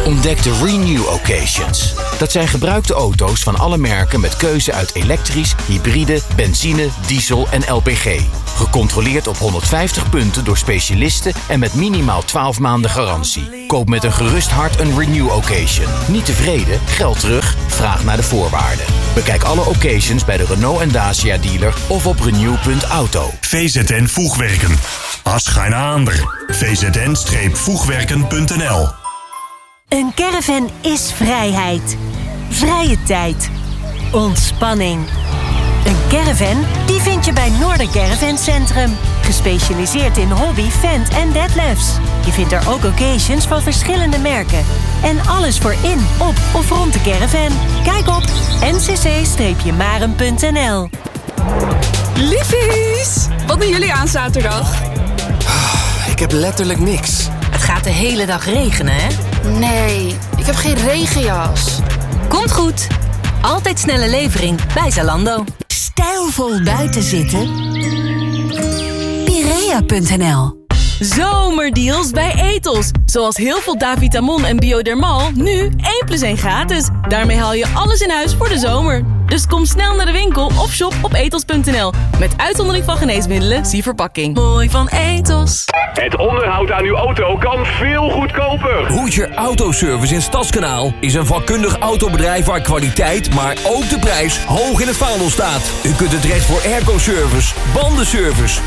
Ontdek de Renew Occasions. Dat zijn gebruikte auto's van alle merken met keuze uit elektrisch, hybride, benzine, diesel en LPG. Gecontroleerd op 150 punten door specialisten en met minimaal 12 maanden garantie. Koop met een gerust hart een Renew Occasion. Niet tevreden? Geld terug? Vraag naar de voorwaarden. Bekijk alle occasions bij de Renault en Dacia dealer of op renew.auto. VZN Voegwerken. Als geen ander. VZN-voegwerken.nl. Een caravan is vrijheid. Vrije tijd. Ontspanning. Een caravan, die vind je bij Noorder Caravan Centrum. Gespecialiseerd in hobby, vent en deadlifts. Je vindt er ook occasions van verschillende merken. En alles voor in, op of rond de caravan. Kijk op ncc-maren.nl. Liefies! Wat doen jullie aan zaterdag? Ik heb letterlijk niks. Het gaat de hele dag regenen, hè? Nee, ik heb geen regenjas. Komt goed. Altijd snelle levering bij Zalando. Stijlvol buiten zitten? Pirea.nl. Zomerdeals bij Ethos. Zoals heel veel Davitamon en Biodermal. Nu 1 + 1 gratis. Daarmee haal je alles in huis voor de zomer. Dus kom snel naar de winkel of shop op ethos.nl. Met uitzondering van geneesmiddelen, zie verpakking. Mooi van Ethos. Het onderhoud aan uw auto kan veel goedkoper. Hoedje Autoservice in Stadskanaal is een vakkundig autobedrijf waar kwaliteit, maar ook de prijs hoog in het vaandel staat. U kunt het terecht voor airco-service, bandenservice,